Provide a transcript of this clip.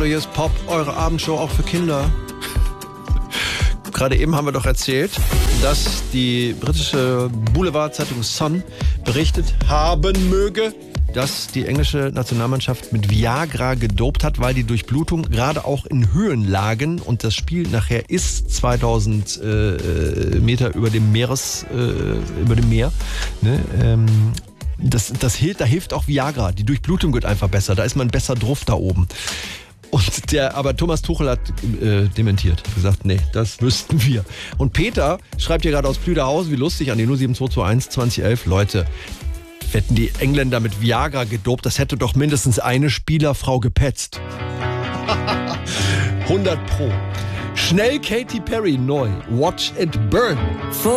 hier ist Pop, eure Abendshow auch für Kinder. Gerade eben haben wir doch erzählt, dass die britische Boulevardzeitung Sun berichtet haben möge, dass die englische Nationalmannschaft mit Viagra gedopt hat, weil die Durchblutung gerade auch in Höhenlagen und das Spiel nachher ist 2000 Meter über dem Meer, ne? Da hilft auch Viagra. Die Durchblutung wird einfach besser. Da ist man besser drauf da oben. Aber Thomas Tuchel hat dementiert. Gesagt, nee, das wüssten wir. Und Peter schreibt hier gerade aus Plüderhausen, wie lustig, an die 07221 2011. Leute, hätten die Engländer mit Viagra gedopt, das hätte doch mindestens eine Spielerfrau gepetzt. 100 Pro. Schnell Katy Perry neu. Watch it burn.